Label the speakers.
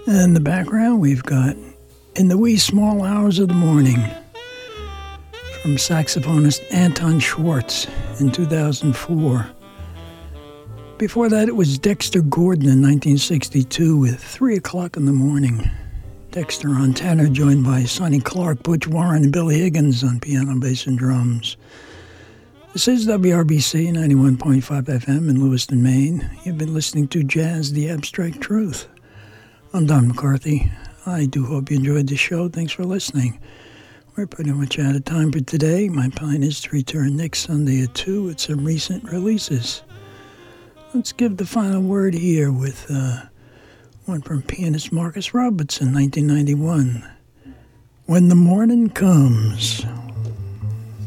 Speaker 1: And in the background, we've got In the Wee Small Hours of the Morning from saxophonist Anton Schwartz in 2004. Before that, it was Dexter Gordon in 1962 with 3 o'clock in the morning. Dexter on tenor, joined by Sonny Clark, Butch Warren, and Billy Higgins on piano, bass, and drums. This is WRBC 91.5 FM in Lewiston, Maine. You've been listening to Jazz, the Abstract Truth. I'm Don McCarthy. I do hope you enjoyed the show. Thanks for listening. We're pretty much out of time for today. My plan is to return next Sunday at 2 with some recent releases. Let's give the final word here with one from pianist Marcus Robertson, 1991. When the Morning Comes.